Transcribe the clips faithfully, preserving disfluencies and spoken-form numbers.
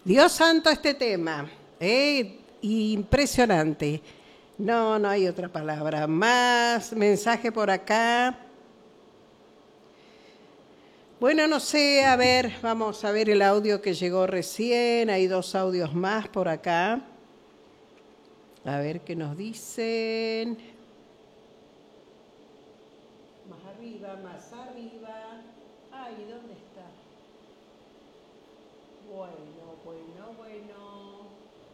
Dios santo este tema, ¿eh? Impresionante. No, no hay otra palabra. Más mensaje por acá. Bueno, no sé, a ver, vamos a ver el audio que llegó recién. Hay dos audios más por acá. A ver qué nos dicen. Más arriba, más arriba. Ay, ¿dónde está? Bueno, bueno, bueno.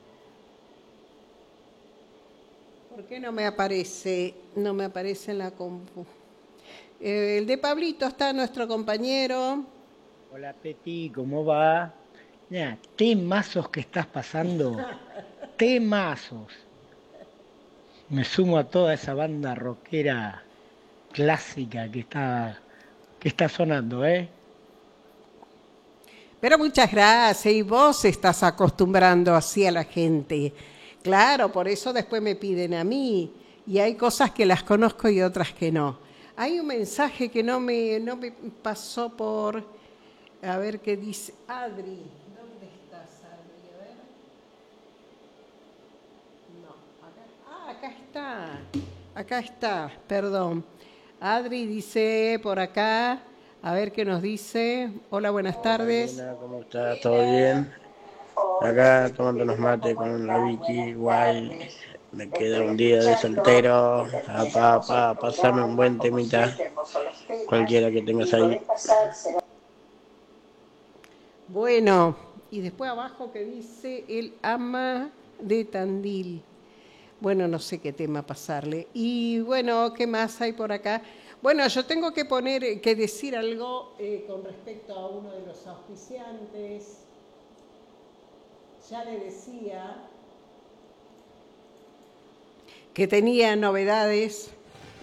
¿Por qué no me aparece? No me aparece en la compu. Eh, el de Pablito está nuestro compañero. Hola Peti, ¿cómo va? Mira, temazos que estás pasando. Temazos. Me sumo a toda esa banda rockera clásica que está, que está sonando, ¿eh? Pero muchas gracias, y vos estás acostumbrando así a la gente. Claro, por eso después me piden a mí, y hay cosas que las conozco y otras que no. Hay un mensaje que no me, no me pasó por... A ver qué dice Adri. ¿Dónde estás, Adri? A ver. No, acá, ah, acá está. Acá está, perdón. Adri dice por acá, a ver qué nos dice. Hola, buenas tardes. Hola, ¿cómo está? ¿Todo bien? Acá tomando unos mates con la Vicky, guay. Me queda un día de soltero, para pa, pa, pasarme un buen temita, cualquiera que tengas ahí. Bueno, y después abajo que dice el ama de Tandil. Bueno, no sé qué tema pasarle. Y bueno, ¿qué más hay por acá? Bueno, yo tengo que poner, que decir algo eh, con respecto a uno de los auspiciantes. Ya le decía que tenía novedades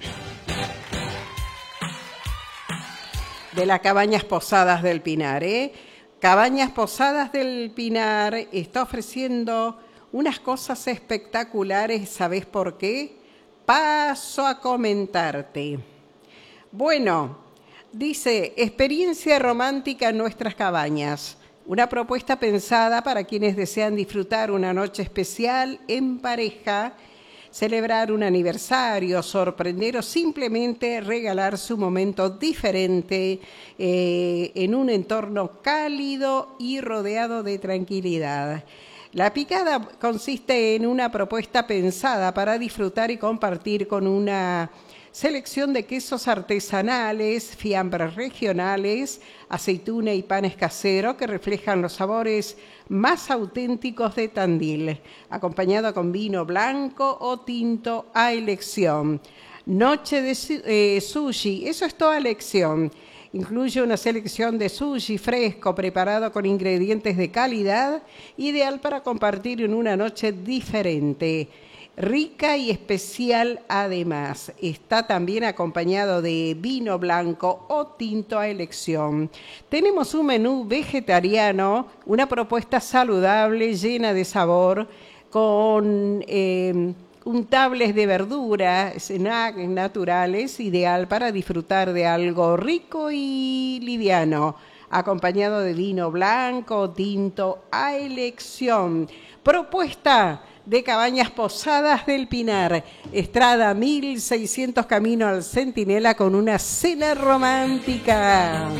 de las Cabañas Posadas del Pinar, ¿eh? Cabañas Posadas del Pinar está ofreciendo unas cosas espectaculares, ¿sabés por qué? Paso a comentarte. Bueno, dice, experiencia romántica en nuestras cabañas. Una propuesta pensada para quienes desean disfrutar una noche especial en pareja, celebrar un aniversario, sorprender o simplemente regalarse un momento diferente eh, en un entorno cálido y rodeado de tranquilidad. La picada consiste en una propuesta pensada para disfrutar y compartir con una selección de quesos artesanales, fiambres regionales, aceituna y panes caseros que reflejan los sabores más auténticos de Tandil, acompañado con vino blanco o tinto a elección. Noche de eh, sushi, eso es toda elección. Incluye una selección de sushi fresco preparado con ingredientes de calidad, ideal para compartir en una noche diferente. Rica y especial además. Está también acompañado de vino blanco o tinto a elección. Tenemos un menú vegetariano, una propuesta saludable, llena de sabor, con eh, untables de verdura, snacks naturales, ideal para disfrutar de algo rico y liviano, acompañado de vino blanco o tinto a elección. Propuesta de Cabañas Posadas del Pinar, Estrada mil seiscientos Camino al Centinela, con una cena romántica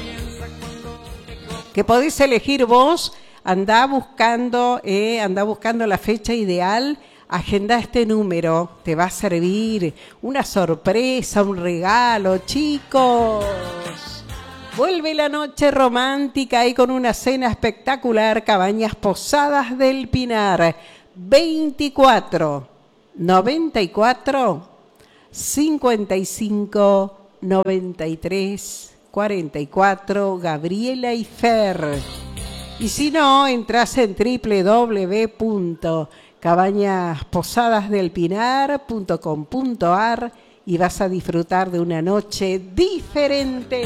que podéis elegir vos. Andá buscando, eh, andá buscando la fecha ideal. Agenda este número, te va a servir una sorpresa, un regalo, chicos. Vuelve la noche romántica y con una cena espectacular. Cabañas Posadas del Pinar, veinticuatro noventa y cuatro cincuenta y cinco noventa y tres cuarenta y cuatro, Gabriela y Fer. Y si no, entras en doble u doble u doble u punto cabañas posadas del pinar punto com punto a r y vas a disfrutar de una noche diferente.